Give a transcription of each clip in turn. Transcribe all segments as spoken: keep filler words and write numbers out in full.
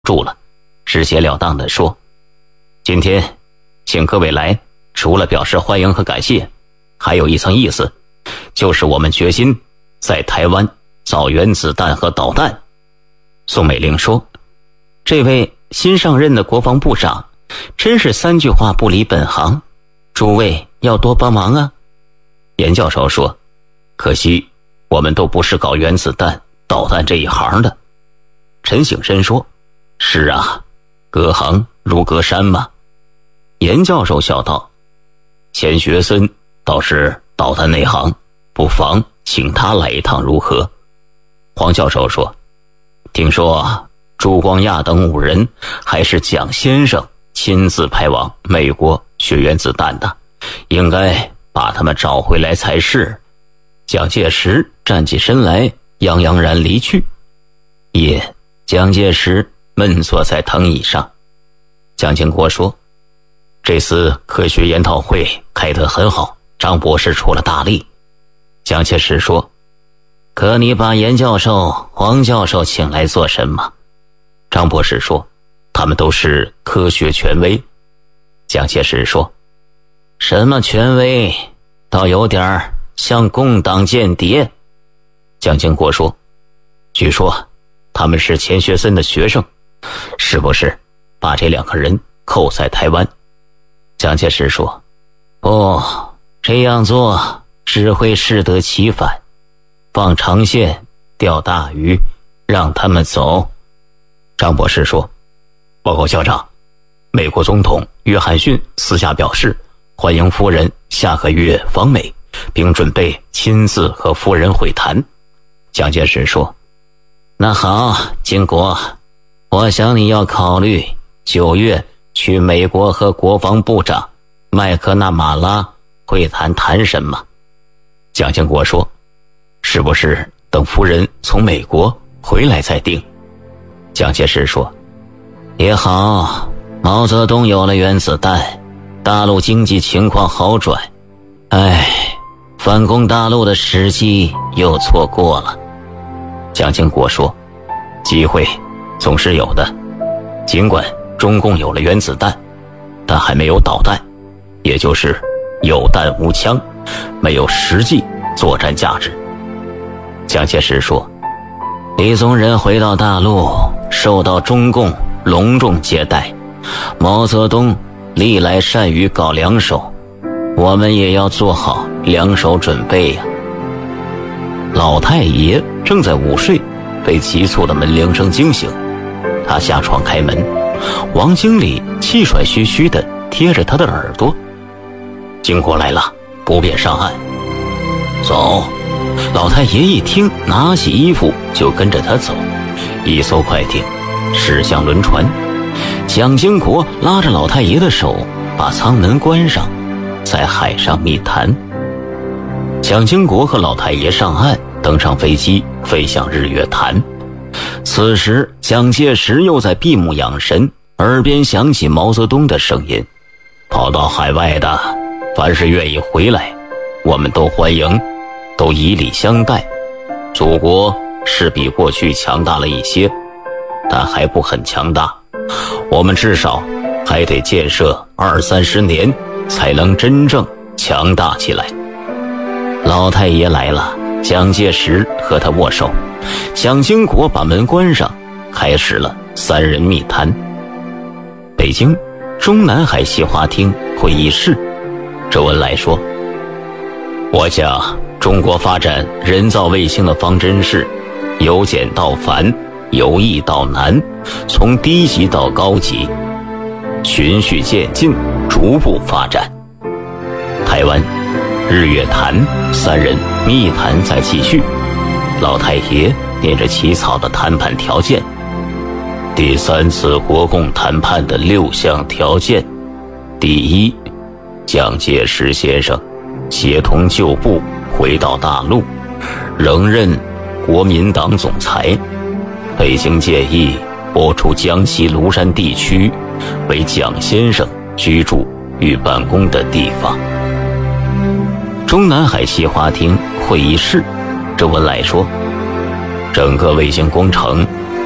住了，直截了当地说：今天请各位来，除了表示欢迎和感谢，还有一层意思，就是我们决心在台湾造原子弹和导弹。宋美龄说：这位新上任的国防部长真是三句话不离本行，诸位要多帮忙啊。严教授说：可惜我们都不是搞原子弹导弹这一行的。陈省身说：是啊，隔行如隔山嘛。严教授笑道：钱学森倒是导弹内行，不妨请他来一趟如何？黄教授说：听说朱光亚等五人还是蒋先生亲自派往美国学原子弹的，应该把他们找回来才是。蒋介石站起身来，洋洋然离去。夜，蒋介石闷坐在藤椅上。蒋经国说：这次科学研讨会开得很好，张博士出了大力。蒋介石说：可你把严教授、黄教授请来做什么？张博士说：他们都是科学权威。蒋介石说：什么权威？倒有点像共党间谍。蒋经国说：据说他们是钱学森的学生，是不是把这两个人扣在台湾？蒋介石说：不，这样做只会适得其反，放长线钓大鱼，让他们走。张博士说：报告校长，美国总统约翰逊私下表示欢迎夫人下个月访美，并准备亲自和夫人会谈。蒋介石说：那好，经国，我想你要考虑九月去美国和国防部长麦克纳马拉会谈谈什么？蒋经国说：是不是等夫人从美国回来再定？蒋介石说：也好，毛泽东有了原子弹，大陆经济情况好转，唉，反攻大陆的时机又错过了。蒋经国说：机会总是有的，尽管中共有了原子弹，但还没有导弹，也就是有弹无枪，没有实际作战价值。蒋介石说：李宗仁回到大陆，受到中共隆重接待，毛泽东历来善于搞两手，我们也要做好两手准备呀。老太爷正在午睡，被急促的门铃声惊醒，他下床开门，王经理气喘吁吁地贴着他的耳朵：经国来了，不便上岸。走。老太爷一听，拿起衣服就跟着他走。一艘快艇驶向轮船，蒋经国拉着老太爷的手，把舱门关上，在海上密谈。蒋经国和老太爷上岸，登上飞机，飞向日月潭。此时蒋介石又在闭目养神，耳边响起毛泽东的声音：跑到海外的，凡是愿意回来，我们都欢迎，都以礼相待。祖国是比过去强大了一些，但还不很强大，我们至少还得建设二三十年，才能真正强大起来。老太爷来了，蒋介石和他握手，蒋经国把门关上，开始了三人密谈。北京中南海西华厅会议室，周恩来说：我想中国发展人造卫星的方针是由简到繁，由易到难，从低级到高级，循序渐进，逐步发展。台湾、日月潭三人密谈在继续，老太爷念着起草的谈判条件：第三次国共谈判的六项条件，第一，蒋介石先生协同旧部回到大陆，仍任国民党总裁。北京建议拨出江西庐山地区为蒋先生居住与办公的地方。中南海西华厅会议室，周恩来说：整个卫星工程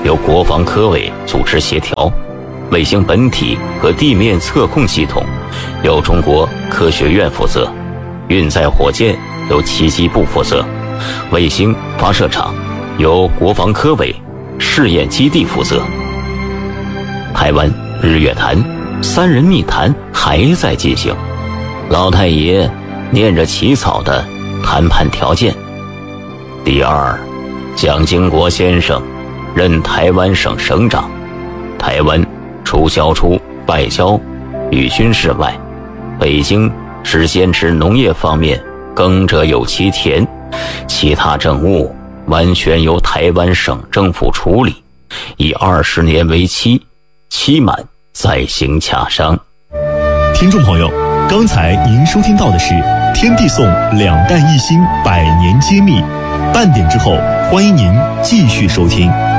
由国防科委组织协调；卫星本体和地面测控系统由中国科学院负责；运载火箭由栖机部负责；卫星发射场由国防科委试验基地负责。台湾日月潭三人密谈还在进行，老太爷念着起草的谈判条件。第二，蒋经国先生任台湾省省长，台湾除交出外交与军事外，北京只坚持农业方面耕者有其田，其他政务完全由台湾省政府处理，以二十年为期，期满再行洽商。 听众朋友，刚才您收听到的是天地颂两弹一星百年揭秘，半点之后欢迎您继续收听。